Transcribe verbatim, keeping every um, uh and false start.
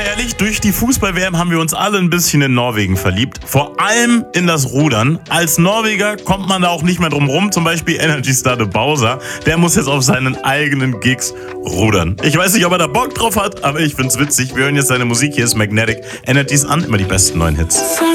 mal ehrlich, durch die Fußball-W M haben wir uns alle ein bisschen in Norwegen verliebt. Vor allem in das Rudern. Als Norweger kommt man da auch nicht mehr drum rum. Zum Beispiel Energy Star de Bowser. Der muss jetzt auf seinen eigenen Gigs rudern. Ich weiß nicht, ob er da Bock drauf hat, aber ich find's witzig. Wir hören jetzt seine Musik. Hier ist Magnetic Energies an. Immer die besten neuen Hits.